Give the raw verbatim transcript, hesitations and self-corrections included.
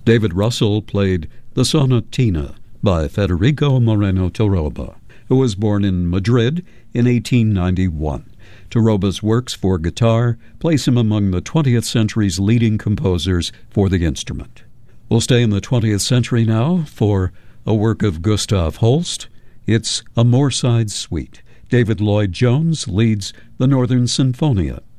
David Russell played the Sonatina by Federico Moreno Torroba, who was born in Madrid in eighteen ninety-one. Torroba's works for guitar place him among the twentieth century's leading composers for the instrument. We'll stay in the twentieth century now for a work of Gustav Holst. It's a Moorside Suite. David Lloyd Jones leads the Northern Sinfonia.